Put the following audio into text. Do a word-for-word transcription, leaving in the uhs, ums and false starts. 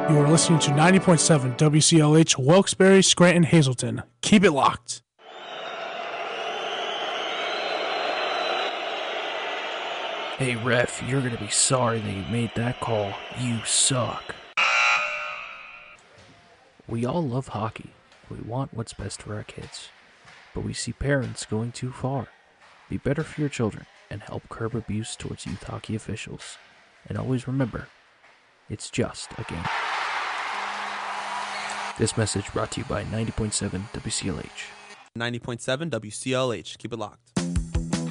You are listening to ninety point seven W C L H, Wilkes-Barre, Scranton, Hazleton. Keep it locked. Hey, ref, you're going to be sorry that you made that call. You suck. We all love hockey. We want what's best for our kids. But we see parents going too far. Be better for your children and help curb abuse towards youth hockey officials. And always remember, it's just a game. This message brought to you by ninety point seven W C L H. ninety point seven W C L H. Keep it locked.